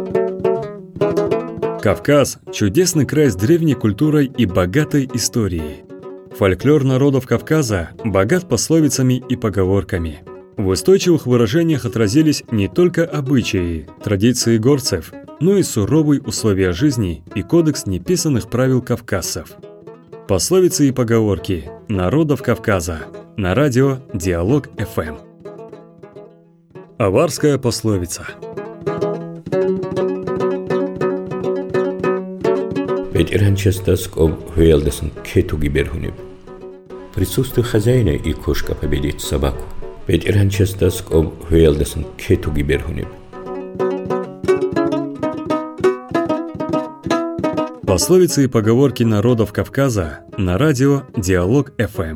Кавказ – чудесный край с древней культурой и богатой историей. Фольклор народов Кавказа богат пословицами и поговорками. В устойчивых выражениях отразились не только обычаи, традиции горцев, но и суровые условия жизни и кодекс неписанных правил кавказцев. Пословицы и поговорки народов Кавказа на радио Диалог ФМ. Аварская пословица. Присутствие хозяина и кошка победит собаку. Пословицы и поговорки народов Кавказа на радио Диалог ФМ.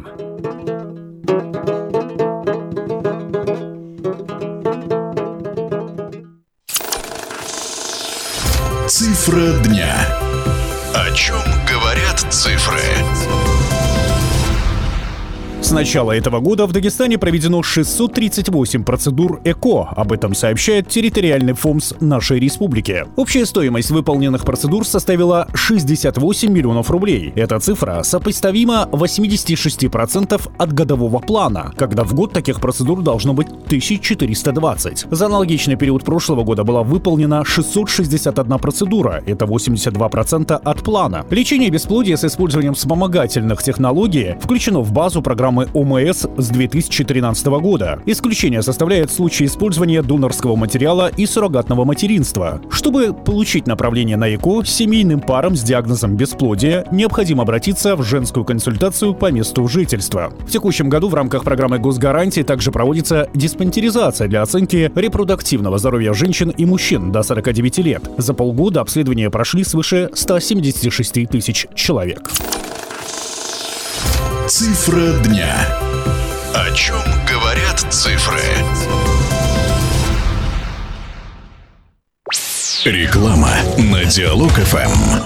Цифра дня. О чем говорят цифры? С начала этого года в Дагестане проведено 638 процедур ЭКО. Об этом сообщает территориальный ФОМС нашей республики. Общая стоимость выполненных процедур составила 68 миллионов рублей. Эта цифра сопоставима 86% от годового плана, когда в год таких процедур должно быть 1420. За аналогичный период прошлого года была выполнена 661 процедура. Это 82% от плана. Лечение бесплодия с использованием вспомогательных технологий включено в базу программы ОМС с 2013 года. Исключение составляет случай использования донорского материала и суррогатного материнства. Чтобы получить направление на ЭКО, семейным парам с диагнозом бесплодия необходимо обратиться в женскую консультацию по месту жительства. В текущем году в рамках программы госгарантии также проводится диспансеризация для оценки репродуктивного здоровья женщин и мужчин до 49 лет. За полгода обследования прошли свыше 176 тысяч человек. Цифра дня. О чем говорят цифры? Реклама на Диалог ФМ.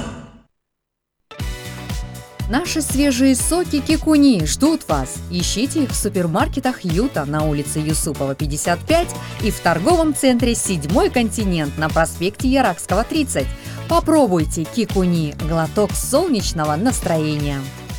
Наши свежие соки Кикуни ждут вас. Ищите их в супермаркетах Юта на улице Юсупова, 55 и в торговом центре «Седьмой континент» на проспекте Яракского, 30. Попробуйте Кикуни – глоток солнечного настроения.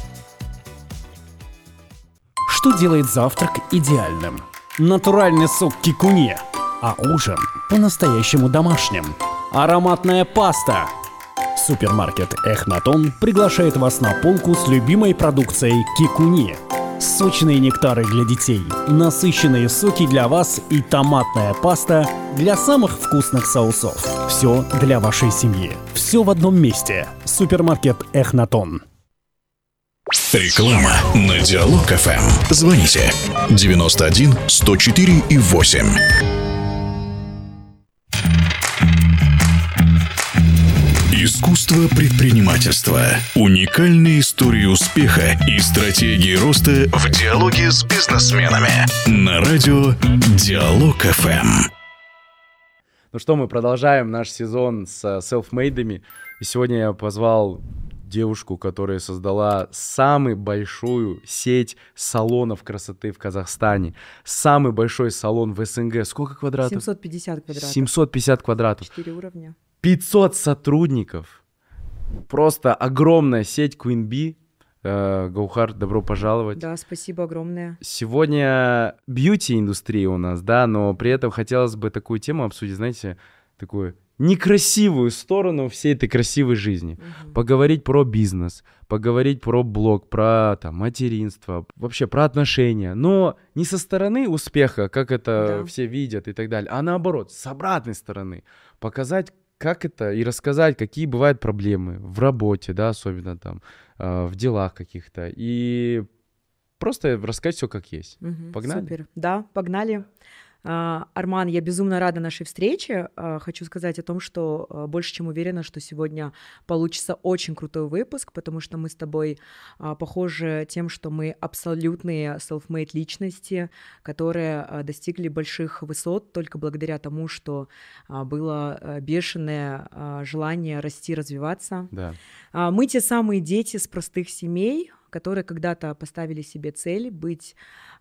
Что делает завтрак идеальным? Натуральный сок Кикуни, а ужин по-настоящему домашним. Ароматная паста. Супермаркет Эхнатон приглашает вас на полку с любимой продукцией Кикуни. Сочные нектары для детей, насыщенные соки для вас и томатная паста для самых вкусных соусов. Все для вашей семьи. Все в одном месте. Супермаркет Эхнатон. Реклама на Диалог ФМ. Звоните 91 104 и 8. Искусство предпринимательства. Уникальные истории успеха и стратегии роста в диалоге с бизнесменами. На радио Диалог ФМ. Ну что, мы продолжаем наш сезон с селфмейдами. И сегодня я позвал девушку, которая создала самую большую сеть салонов красоты в Казахстане. Самый большой салон в СНГ. Сколько квадратов? 750 квадратов. 750 квадратов. 4 уровня. 500 сотрудников. Просто огромная сеть Queen Bee. Гаухар, добро пожаловать. Да, спасибо огромное. Сегодня бьюти-индустрия у нас, да, но при этом хотелось бы такую тему обсудить, знаете, такую некрасивую сторону всей этой красивой жизни. Поговорить про бизнес, поговорить про блог, про там, материнство, вообще про отношения. Но не со стороны успеха, как это все видят и так далее, а наоборот, с обратной стороны. Показать, как это, и рассказать, какие бывают проблемы в работе, да, особенно там, в делах каких-то. И просто рассказать все как есть. Погнали? Супер. Да, погнали. Арман, я безумно рада нашей встрече. Хочу сказать о том, что больше чем уверена, что сегодня получится очень крутой выпуск, потому что мы с тобой похожи тем, что мы абсолютные self-made личности, которые достигли больших высот только благодаря тому, что было бешеное желание расти, развиваться. Да. Мы те самые дети с простых семей, которые когда-то поставили себе цель быть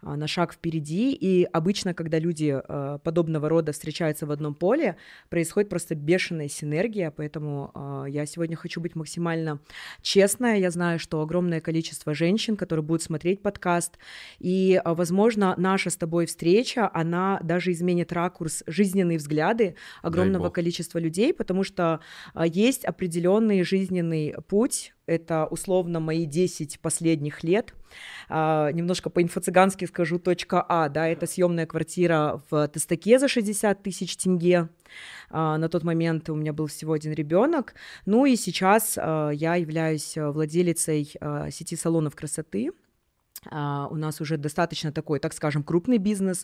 на шаг впереди. И обычно, когда люди подобного рода встречаются в одном поле, происходит просто бешеная синергия, поэтому я сегодня хочу быть максимально честная. Я знаю, что огромное количество женщин, которые будут смотреть подкаст, и, возможно, наша с тобой встреча, она даже изменит ракурс, жизненные взгляды огромного количества людей, потому что есть определенный жизненный путь. Это условно мои 10 последних лет. Немножко по-инфо-цыгански скажу, точка А, да, это съемная квартира в Тестаке за 60 тысяч тенге. На тот момент у меня был всего один ребенок. Ну и сейчас я являюсь владелицей сети салонов красоты. У нас уже достаточно такой, так скажем, крупный бизнес.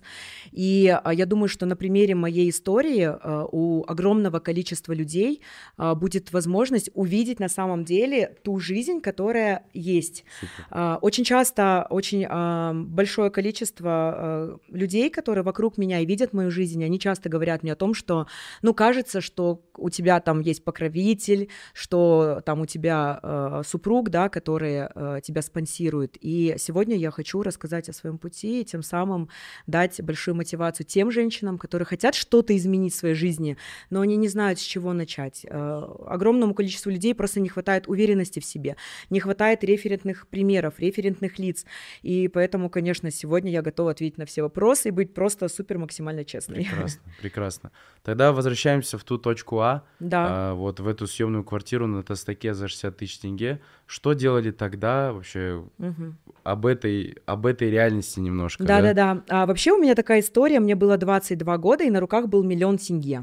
И я думаю, что на примере моей истории у огромного количества людей будет возможность увидеть на самом деле ту жизнь, которая есть. Очень часто, очень большое количество людей, которые вокруг меня и видят мою жизнь, они часто говорят мне о том, что, ну, кажется, что у тебя там есть покровитель, что там у тебя супруг, да, который тебя спонсирует. И сегодня я хочу рассказать о своем пути и тем самым дать большую мотивацию тем женщинам, которые хотят что-то изменить в своей жизни, но они не знают, с чего начать. Огромному количеству людей просто не хватает уверенности в себе, не хватает референтных примеров, референтных лиц. И поэтому, конечно, сегодня я готова ответить на все вопросы и быть просто супер максимально честной. Прекрасно, прекрасно. Тогда возвращаемся в ту точку А, да. Вот в эту съемную квартиру на Тестаке за 60 тысяч тенге. Что делали тогда вообще? Об этой реальности немножко. Да. Вообще у меня такая история. Мне было 22 года, и на руках был 1 000 000 тенге.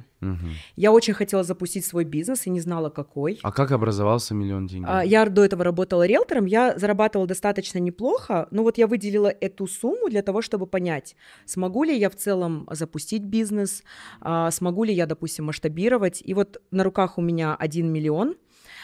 Я очень хотела запустить свой бизнес и не знала, какой. А как образовался 1 000 000 тенге? Я до этого работала риэлтором, я зарабатывала достаточно неплохо, но вот я выделила эту сумму для того, чтобы понять, смогу ли я в целом запустить бизнес, смогу ли я, допустим, масштабировать. И вот на руках у меня 1 миллион.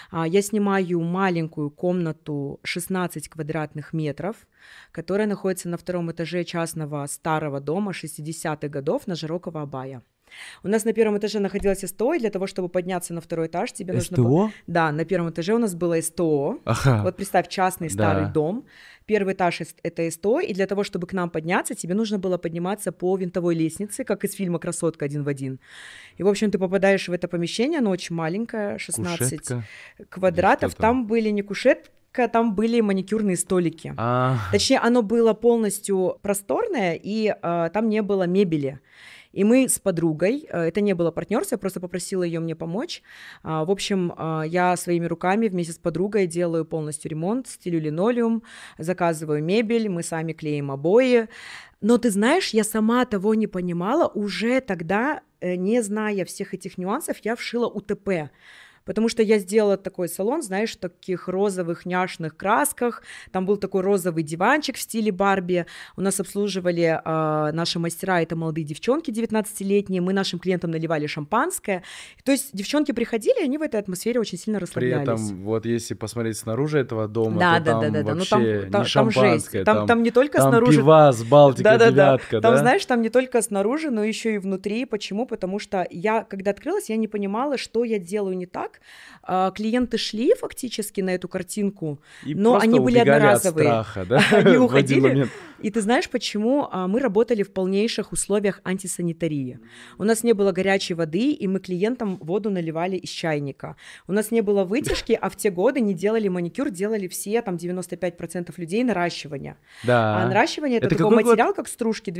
Я снимаю маленькую комнату 16 квадратных метров, которая находится на 2-м этаже частного старого дома 60-х годов на Жирокова-Абая. У нас на 1-м этаже находилось СТО, и для того, чтобы подняться на 2-й этаж, тебе нужно было... Да, на 1-м этаже у нас было СТО. Ага. Вот представь, частный старый дом. 1-й этаж — это СТО, и для того, чтобы к нам подняться, тебе нужно было подниматься по винтовой лестнице, как из фильма «Красотка» 1 в 1. И, в общем, ты попадаешь в это помещение, оно очень маленькое, 16 кушетка, квадратов. Там были не кушетка, там были маникюрные столики. Точнее, оно было полностью просторное, и там не было мебели. И мы с подругой, это не было партнерство, я просто попросила ее мне помочь. В общем, я своими руками вместе с подругой делаю полностью ремонт, стелю линолеум, заказываю мебель, мы сами клеим обои. Но ты знаешь, я сама того не понимала, уже тогда, не зная всех этих нюансов, я вшила УТП. Потому что я сделала такой салон, знаешь, в таких розовых няшных красках. Там был такой розовый диванчик в стиле Барби. У нас обслуживали наши мастера, это молодые девчонки 19-летние. Мы нашим клиентам наливали шампанское. То есть девчонки приходили, и они в этой атмосфере очень сильно расслаблялись. При этом, вот если посмотреть снаружи этого дома, да, то там вообще не шампанское. Там не только там снаружи. Пивас, Балтика, девятка. Там, знаешь, там не только снаружи, но еще и внутри. Почему? Потому что я, когда открылась, я не понимала, что я делаю не так. Клиенты шли фактически на эту картинку, и но они были одноразовые. От страха, да? Они уходили. И ты знаешь, почему? Мы работали в полнейших условиях антисанитарии. У нас не было горячей воды, и мы клиентам воду наливали из чайника. У нас не было вытяжки, а в те годы не делали маникюр, делали все, там, 95% людей наращивание. Да. А наращивание — это такой материал, как стружки,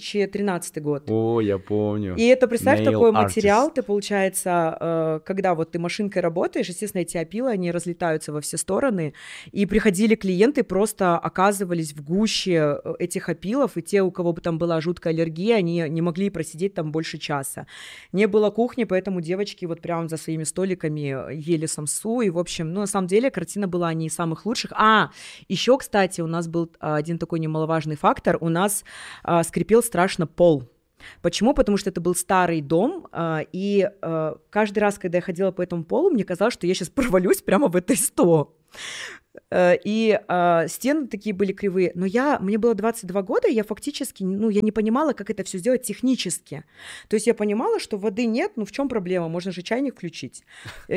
2013 год. О, я помню. И это, представь, Nail такой artist. материал, ты, получается, когда вот ты машинкой работаешь, естественно, эти опилы, они разлетаются во все стороны, и приходили клиенты, просто оказывались в гуще этих опилов, и те, у кого бы там была жуткая аллергия, они не могли просидеть там больше часа. Не было кухни, поэтому девочки вот прямо за своими столиками ели самсу, и, в общем, ну, на самом деле, картина была не из самых лучших. Еще, кстати, у нас был один такой немаловажный фактор, у нас скрипел страшно пол. Почему? Потому что это был старый дом, и каждый раз, когда я ходила по этому полу, мне казалось, что я сейчас провалюсь прямо в это СТО. и стены такие были кривые. Но мне было 22 года, и я фактически, я не понимала, как это все сделать технически. То есть я понимала, что воды нет, в чем проблема? Можно же чайник включить.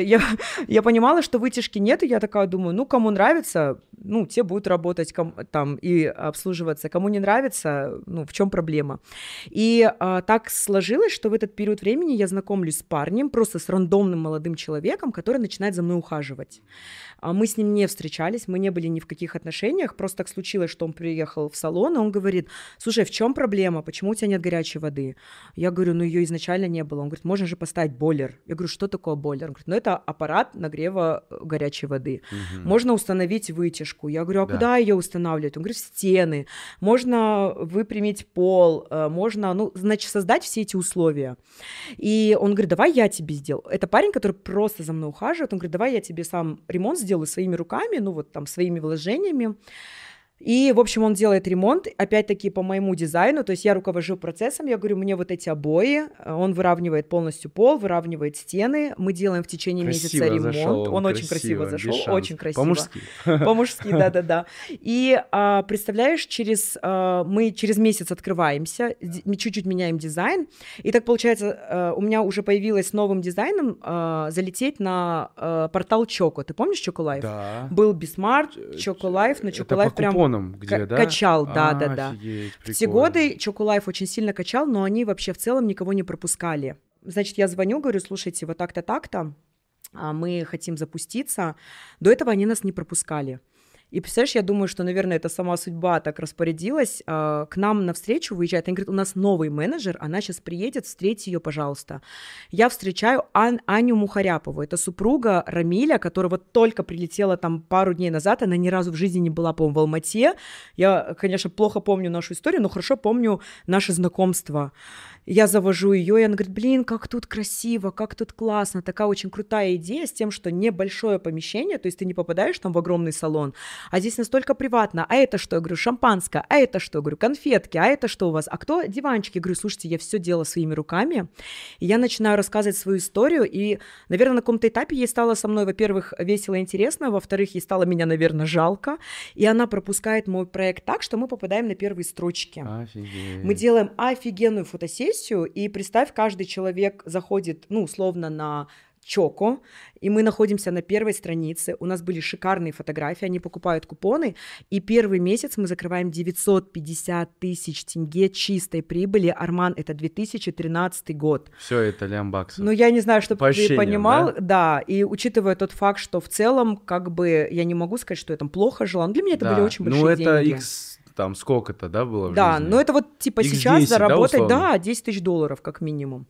Я понимала, что вытяжки нет, и я такая думаю, кому нравится, те будут работать там и обслуживаться. Кому не нравится, в чем проблема? И так сложилось, что в этот период времени я знакомлюсь с парнем, просто с рандомным молодым человеком, который начинает за мной ухаживать. Мы с ним не встречались, мы не были ни в каких отношениях, просто так случилось, что он приехал в салон, и он говорит: слушай, в чем проблема, почему у тебя нет горячей воды? Я говорю, ее изначально не было. Он говорит, можно же поставить бойлер. Я говорю, что такое бойлер? Он говорит, это аппарат нагрева горячей воды. Можно установить вытяжку. Я говорю, куда ее устанавливать? Он говорит, в стены. Можно выпрямить пол, можно, создать все эти условия. И он говорит, давай я тебе сделаю. Это парень, который просто за мной ухаживает. Он говорит, давай я тебе сам ремонт сделаю своими руками, своими вложениями. И, в общем, он делает ремонт, опять-таки, по моему дизайну, то есть я руковожу процессом, я говорю, мне вот эти обои, он выравнивает полностью пол, выравнивает стены, мы делаем в течение месяца ремонт, он очень красиво зашел, очень красиво. По-мужски. По-мужски, да-да-да. И, представляешь, мы через месяц открываемся, мы чуть-чуть меняем дизайн, и так получается, у меня уже появилось с новым дизайном залететь на портал Choco. Ты помнишь Choco Life? Да. Был Bismart, Choco Life, но Choco Life прям где, да? Качал, да. Офигеть, в те годы Choco Life очень сильно качал, но они вообще в целом никого не пропускали. Значит, я звоню, говорю, слушайте, вот так-то, так-то, мы хотим запуститься. До этого они нас не пропускали. И, представляешь, я думаю, что, наверное, это сама судьба так распорядилась. К нам навстречу выезжает, они говорят, у нас новый менеджер, она сейчас приедет, встретьте ее, пожалуйста. Я встречаю Аню Мухаряпову, это супруга Рамиля, которая вот только прилетела там пару дней назад, она ни разу в жизни не была, по-моему, в Алмате. Я, конечно, плохо помню нашу историю, но хорошо помню наше знакомство. Я завожу ее, и она говорит, блин, как тут красиво, как тут классно, такая очень крутая идея с тем, что небольшое помещение, то есть ты не попадаешь там в огромный салон, а здесь настолько приватно, а это что? Я говорю, шампанское, а это что? Я говорю, конфетки, а это что у вас? А кто? Диванчики. Я говорю, слушайте, я все делала своими руками, и я начинаю рассказывать свою историю, и, наверное, на каком-то этапе ей стало со мной, во-первых, весело и интересно, во-вторых, ей стало меня, наверное, жалко, и она пропускает мой проект так, что мы попадаем на первые строчки. Офигеть. Мы делаем офигенную фотосессию, и представь, каждый человек заходит, условно, на Choco, и мы находимся на первой странице, у нас были шикарные фотографии, они покупают купоны, и первый месяц мы закрываем 950 тысяч тенге чистой прибыли. Арман, это 2013 год. Все это лямбаксов. Я не знаю, чтобы ты понимал, да? да, и учитывая тот факт, что в целом, я не могу сказать, что я там плохо жила, но для меня это были очень большие деньги. Это там сколько-то, да, было в жизни? Да, это вот сейчас 10, заработать, да, $10 тысяч как минимум.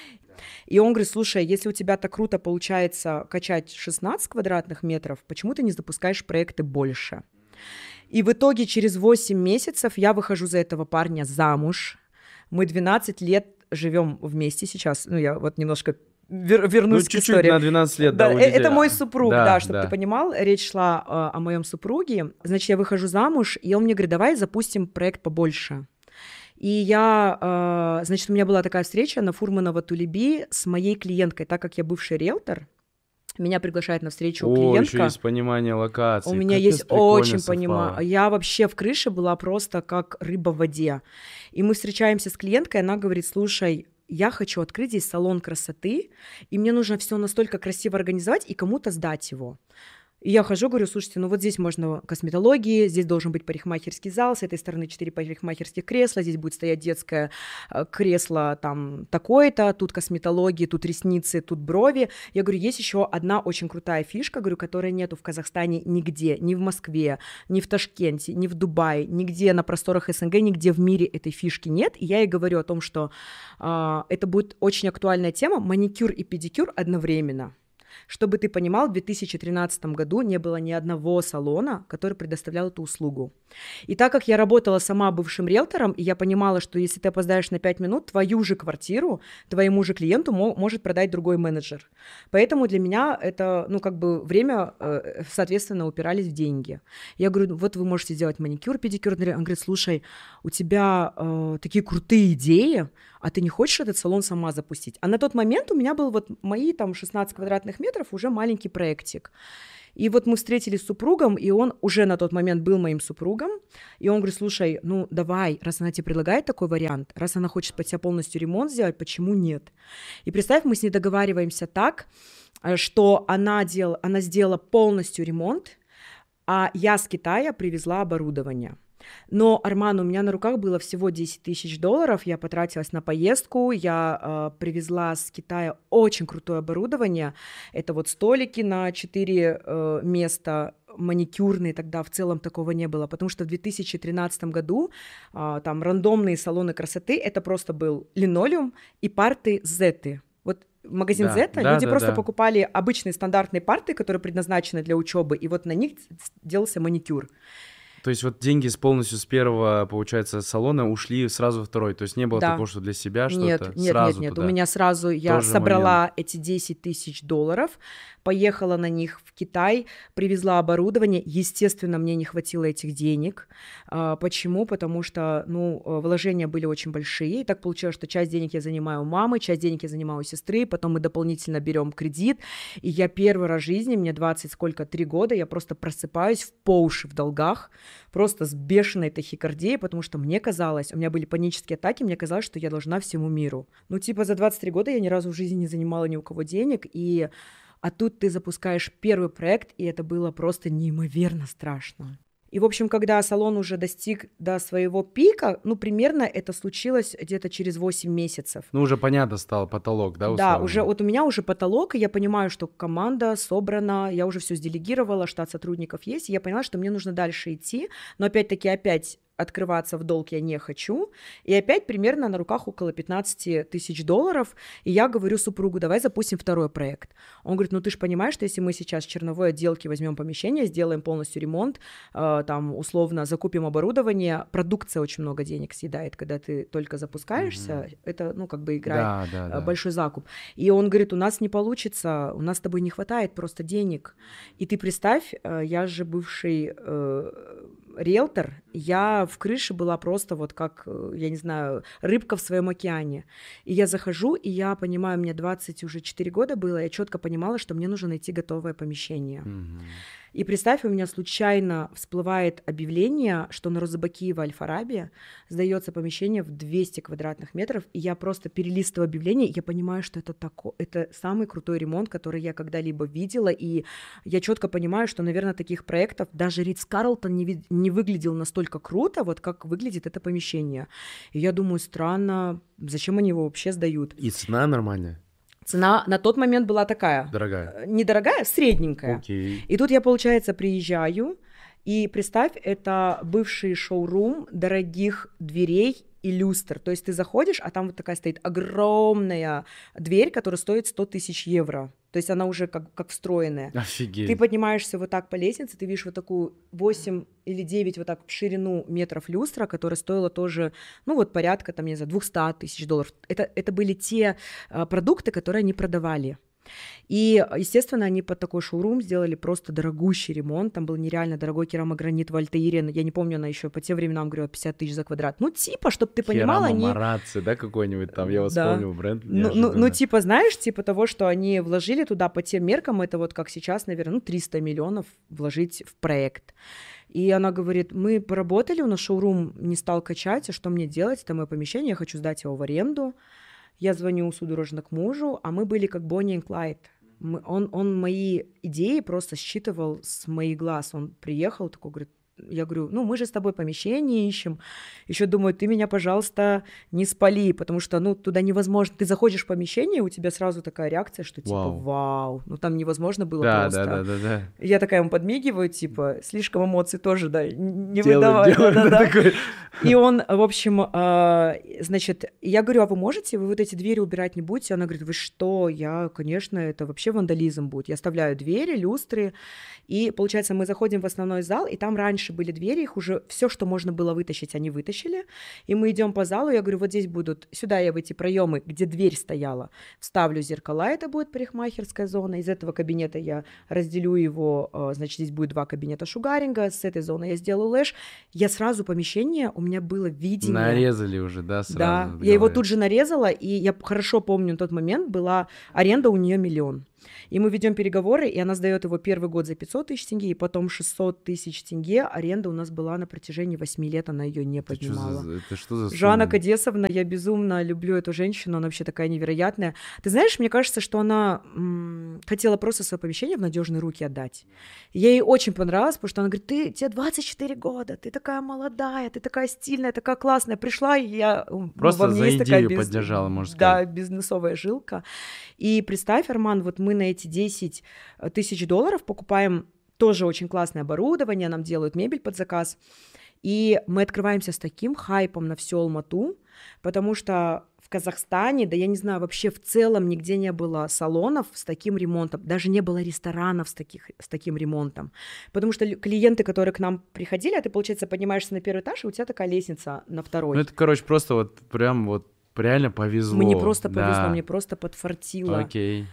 И он говорит, слушай, если у тебя так круто получается качать 16 квадратных метров, почему ты не запускаешь проекты больше? И в итоге через 8 месяцев я выхожу за этого парня замуж. Мы 12 лет живем вместе сейчас. Я вот немножко вернусь к истории. Чуть-чуть на 12 лет, да. Это мой супруг, да, чтобы да. ты понимал. Речь шла о моем супруге. Значит, я выхожу замуж, и он мне говорит, давай запустим проект побольше. И значит, у меня была такая встреча на Фурманова Тулеби с моей клиенткой, так как я бывший риэлтор. Меня приглашает на встречу клиентка. Еще есть понимание локации. У меня есть очень понимание. Я вообще в крыше была просто как рыба в воде. И мы встречаемся с клиенткой, она говорит, слушай, я хочу открыть здесь салон красоты, и мне нужно все настолько красиво организовать и кому-то сдать его. И я хожу, говорю, слушайте, вот здесь можно косметологии, здесь должен быть парикмахерский зал, с этой стороны 4 парикмахерских кресла, здесь будет стоять детское кресло там такое-то, тут косметология, тут ресницы, тут брови. Я говорю, есть еще одна очень крутая фишка, говорю, которой нету в Казахстане нигде, ни в Москве, ни в Ташкенте, ни в Дубае, нигде на просторах СНГ, нигде в мире этой фишки нет. И я ей говорю о том, что это будет очень актуальная тема, маникюр и педикюр одновременно. Чтобы ты понимал, в 2013 году не было ни одного салона, который предоставлял эту услугу. И так как я работала сама бывшим риэлтором, и я понимала, что если ты опоздаешь на 5 минут, твою же квартиру, твоему же клиенту может продать другой менеджер. Поэтому для меня это, время, соответственно, упирались в деньги. Я говорю, вот вы можете сделать маникюр, педикюр. Он говорит, слушай, у тебя такие крутые идеи, а ты не хочешь этот салон сама запустить? А на тот момент у меня был вот мои там 16 квадратных метров, уже маленький проектик. И вот мы встретились с супругом, и он уже на тот момент был моим супругом, и он говорит, слушай, ну давай, раз она тебе предлагает такой вариант, раз она хочет под себя полностью ремонт сделать, почему нет? И представь, мы с ней договариваемся так, что она сделала полностью ремонт, а я с Китая привезла оборудование. Но, Арман, у меня на руках было всего $10 тысяч, я потратилась на поездку, я привезла с Китая очень крутое оборудование, это вот столики на 4 места, маникюрные, тогда в целом такого не было, потому что в 2013 году там рандомные салоны красоты, это просто был линолеум и парты Зеты. Вот магазин Zeta, люди просто покупали обычные стандартные парты, которые предназначены для учебы, и вот на них делался маникюр. То есть вот деньги полностью с первого, получается, салона ушли сразу во второй. То есть не было такого, что для себя что-то сразу Нет. туда. У меня сразу, я собрала эти $10 тысяч, поехала на них в Китай, привезла оборудование. Естественно, мне не хватило этих денег. Почему? Потому что, вложения были очень большие. И так получилось, что часть денег я занимаю у мамы, часть денег я занимаю у сестры, потом мы дополнительно берем кредит. И я первый раз в жизни, мне 3 года, я просто просыпаюсь по уши в долгах, просто с бешеной тахикардией, потому что мне казалось, у меня были панические атаки, мне казалось, что я должна всему миру. За 23 года я ни разу в жизни не занимала ни у кого денег, а тут ты запускаешь первый проект, и это было просто неимоверно страшно. И, в общем, когда салон уже достиг до своего пика, примерно это случилось где-то через 8 месяцев. Уже понятно стало, потолок, да, условно? Да, уже вот у меня уже потолок, и я понимаю, что команда собрана, я уже все сделегировала, штат сотрудников есть, и я поняла, что мне нужно дальше идти, но опять открываться в долг я не хочу, и опять примерно на руках около $15 тысяч, и я говорю супругу, давай запустим второй проект. Он говорит, ты же понимаешь, что если мы сейчас в черновой отделке возьмем помещение, сделаем полностью ремонт, там условно закупим оборудование, продукция очень много денег съедает, когда ты только запускаешься, это, играет большой закуп. И он говорит, у нас не получится, у нас с тобой не хватает просто денег. И ты представь, я же бывший риэлтор, я в крыше была просто вот как, я не знаю, рыбка в своем океане. И я захожу, и я понимаю, мне 24 года было, я четко понимала, что мне нужно найти готовое помещение. И представь, у меня случайно всплывает объявление, что на Розыбакиева Аль-Фараби сдается помещение в 200 квадратных метров, и я просто перелистываю объявление, и я понимаю, что это самый крутой ремонт, который я когда-либо видела, и я четко понимаю, что, наверное, таких проектов даже Ритц-Карлтон не выглядел настолько круто, вот как выглядит это помещение. И я думаю, странно, зачем они его вообще сдают? И цена нормальная? Цена на тот момент была такая. Дорогая? Недорогая, средненькая. Окей. И тут я, получается, приезжаю, и представь, это бывший шоурум дорогих дверей и люстр. То есть ты заходишь, а там вот такая стоит огромная дверь, которая стоит 100 тысяч евро. То есть она уже как встроенная. Офигеть. Ты поднимаешься вот так по лестнице, ты видишь вот такую 8 или 9 вот так в ширину метров люстра, которая стоила тоже, порядка, там, не знаю, $200 тысяч. Это были те продукты, которые они продавали. И, естественно, они под такой шоурум сделали просто дорогущий ремонт. Там был нереально дорогой керамогранит в Альтаире. Я не помню, она еще по тем временам, говорю, 50 тысяч за квадрат. Чтобы ты понимала, они... Керамомараци, да, какой-нибудь там, я вспомнил бренд. Знаешь, того, что они вложили туда по тем меркам, это вот как сейчас, наверное, 300 миллионов вложить в проект. И она говорит, мы поработали, у нас шоурум не стал качать, а что мне делать? Это мое помещение, я хочу сдать его в аренду. Я звоню судорожно к мужу, а мы были как Бонни и Клайд. Он мои идеи просто считывал с моих глаз. Он приехал, такой, говорит, я говорю, мы же с тобой помещение ищем. Еще думаю, ты меня, пожалуйста, не спали, потому что, туда невозможно. Ты заходишь в помещение, у тебя сразу такая реакция, что вау. Там невозможно было просто. Да. Я такая ему подмигиваю, слишком эмоций тоже, не выдавай. И он, в общем, я говорю, а вы можете, вы вот эти двери убирать не будете? Она говорит, вы что? Конечно, это вообще вандализм будет. Я оставляю двери, люстры, и, получается, мы заходим в основной зал, и там раньше раньше были двери, их уже все, что можно было вытащить, они вытащили. И мы идем по залу, я говорю, вот здесь будут, сюда я в эти проемы, где дверь стояла, вставлю зеркала, это будет парикмахерская зона. Из этого кабинета я разделю его, значит, здесь будет 2 кабинета шугаринга, с этой зоны я сделаю лэш. Я сразу помещение, у меня было видение. Нарезали уже, да, сразу? Да, я его тут же нарезала, и я хорошо помню тот момент, была аренда у нее 1 миллион. И мы ведем переговоры, и она сдает его первый год за 500 тысяч тенге, и потом 600 тысяч тенге. Аренда у нас была на протяжении 8 лет, она ее не поднимала. Это что за Жанна Кадесовна, я безумно люблю эту женщину, она вообще такая невероятная. Ты знаешь, мне кажется, что она хотела просто свое помещение в надежные руки отдать. Я ей очень понравилась, потому что она говорит, тебе 24 года, ты такая молодая, ты такая стильная, такая классная. Пришла, и я... Просто во мне за есть такая идею поддержала, можно Да, сказать. бизнесовая жилка. И представь, Арман, вот мы на эти 10 тысяч долларов покупаем тоже очень классное оборудование, нам делают мебель под заказ, и мы открываемся с таким хайпом на всю Алмату, потому что в Казахстане, да я не знаю, вообще в целом нигде не было салонов с таким ремонтом, даже не было ресторанов с таким ремонтом, потому что клиенты, которые к нам приходили, а ты, получается, поднимаешься на первый этаж, и у тебя такая лестница на второй. Ну это, короче, просто вот прям вот реально повезло. Мне просто повезло, да. мне просто подфартило. Окей.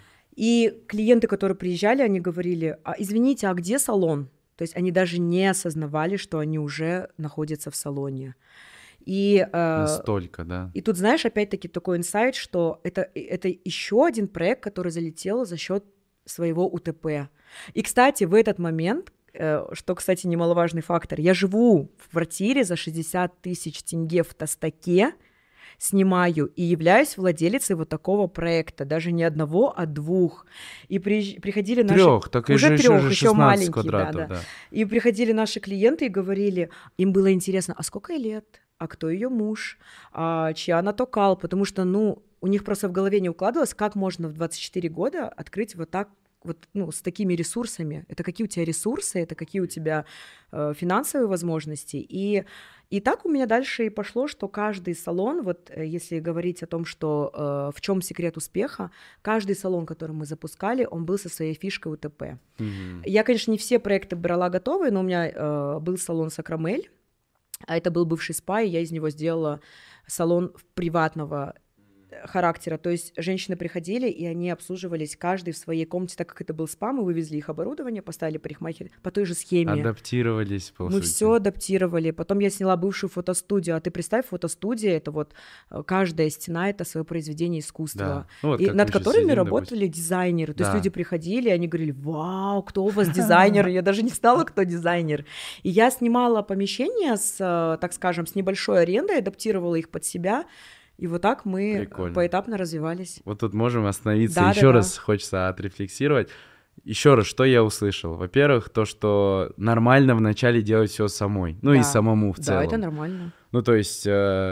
И клиенты, которые приезжали, они говорили, извините, а где салон? То есть они даже не осознавали, что они уже находятся в салоне. И, настолько, да. И тут, знаешь, опять-таки такой инсайт, что это еще один проект, который залетел за счет своего УТП. И, кстати, в этот момент, что, кстати, немаловажный фактор, я живу в квартире за 60 тысяч тенге в Тастаке, снимаю и являюсь владелицей вот такого проекта, даже не одного, а 2. И приходили наши... 3, так уже 3, еще 16 маленькие, квадратов, да. И приходили наши клиенты и говорили, им было интересно, а сколько ей лет, а кто ее муж, а чья она токал, потому что, у них просто в голове не укладывалось, как можно в 24 года открыть вот так, с такими ресурсами. Это какие у тебя ресурсы, это какие у тебя финансовые возможности. И так у меня дальше и пошло, что каждый салон, вот если говорить о том, что в чем секрет успеха, каждый салон, который мы запускали, он был со своей фишкой УТП. Mm-hmm. Я, конечно, не все проекты брала готовые, но у меня был салон Сакрамель, а это был бывший спа, и я из него сделала салон приватного характера, то есть женщины приходили, и они обслуживались каждый в своей комнате, так как это был спа, мы вывезли их оборудование, поставили парикмахер по той же схеме. Адаптировались, по сути. Мы все адаптировали. Потом я сняла бывшую фотостудию, а ты представь, фотостудия, это вот каждая стена, это свое произведение искусства, да. и над которыми работали дизайнеры. То есть люди приходили, и они говорили, вау, кто у вас дизайнер? Я даже не знала, кто дизайнер. И я снимала помещения с, так скажем, с небольшой арендой, адаптировала их под себя. И вот так мы поэтапно развивались. Вот тут можем остановиться. Еще раз хочется отрефлексировать. Еще раз, что я услышал? Во-первых, то, что нормально вначале делать все самой. И самому в целом. Да, это нормально. То есть,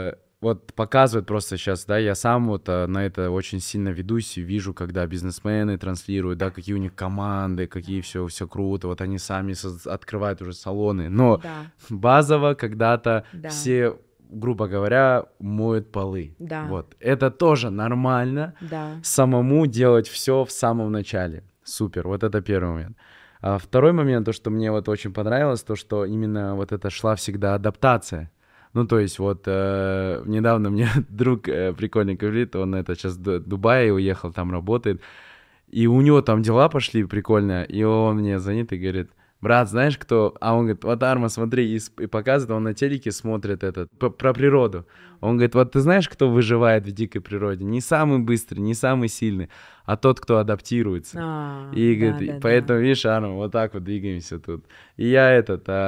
вот показывают просто сейчас, да, я сам вот на это очень сильно ведусь и вижу, когда бизнесмены транслируют, да, какие у них команды, какие все круто, вот они сами открывают уже салоны. Но базово когда-то все... грубо говоря, моют полы. Да. Вот. Это тоже нормально. Да. Самому делать все в самом начале. Супер. Вот это первый момент. А второй момент, то, что мне вот очень понравилось, то, что именно вот это шла всегда адаптация. То есть вот недавно мне друг прикольный говорит, он сейчас в Дубае уехал, там работает, и у него там дела пошли прикольно, и он мне звонит и говорит, брат, знаешь кто? А он говорит, вот Арма, смотри, и показывает, он на телеке смотрит про природу. Он говорит, вот ты знаешь, кто выживает в дикой природе? Не самый быстрый, не самый сильный, а тот, кто адаптируется. И говорит, поэтому, видишь, Арма, вот так вот двигаемся тут. И я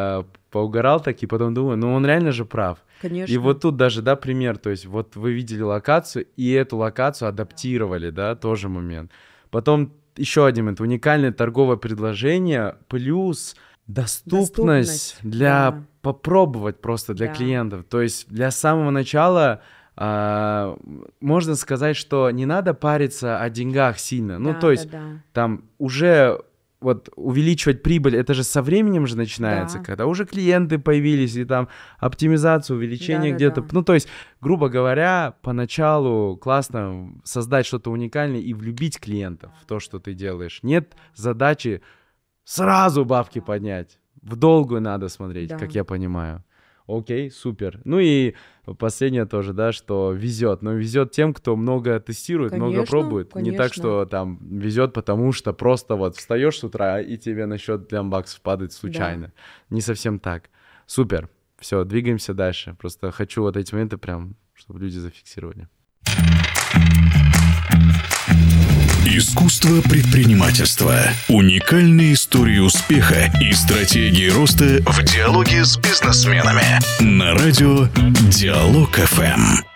поугарал так, и потом думаю, он реально же прав. Конечно. И вот тут даже, да, пример, то есть вот вы видели локацию, и эту локацию адаптировали, да, тоже момент. Потом еще один момент, уникальное торговое предложение, плюс доступность для попробовать просто для клиентов. То есть для самого начала можно сказать, что не надо париться о деньгах сильно. То есть там уже вот увеличивать прибыль, это же со временем же начинается, когда уже клиенты появились, и там оптимизация, увеличение где-то. То есть, грубо говоря, поначалу классно создать что-то уникальное и влюбить клиентов в то, что ты делаешь. Нет задачи сразу бабки поднять. в долгую надо смотреть, Да. как я понимаю. Окей, супер. Ну и последнее тоже, да, что везет. Но везет тем, кто много тестирует, много Конечно, пробует. Не так, конечно. что там везет, потому что просто вот встаешь с утра, и тебе на счет $1 падает случайно. Не совсем так. Супер. Все, двигаемся дальше. Просто хочу вот эти моменты прям, чтобы люди зафиксировали. Искусство предпринимательства. Уникальные истории успеха и стратегии роста в диалоге с бизнесменами. На радио Диалог ФМ.